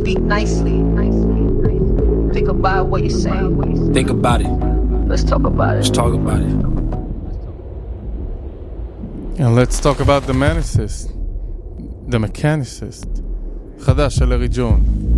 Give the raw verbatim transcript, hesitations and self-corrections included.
speak nicely. Think about what you're saying. Think about it. Let's talk about it. Let's talk about it. And let's talk about the mechanicist. The mechanicist. חדש של ארי ג'ון.